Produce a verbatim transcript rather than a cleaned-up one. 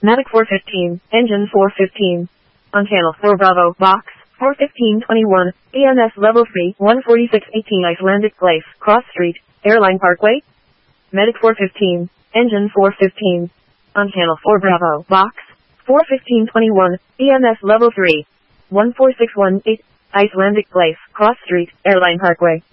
Mavic four fifteen, engine four fifteen. On channel four Bravo, box, four fifteen twenty-one, E M S level three, one forty-six eighteen Icelandic Place, Cross Street, Airline Parkway. Medic four fifteen, engine four fifteen. On channel four Bravo, box, four fifteen twenty-one, E M S level three, one four six one eight, Icelandic Place, Cross Street, Airline Parkway.